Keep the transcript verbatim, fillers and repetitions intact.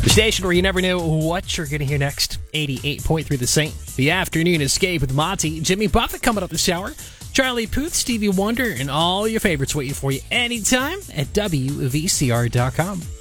The station where you never know what you're going to hear next. eighty-eight point three The Saint. The Afternoon Escape with Monty. Jimmy Buffett coming up this hour. Charlie Puth, Stevie Wonder, and all your favorites waiting for you anytime at W V C R dot com.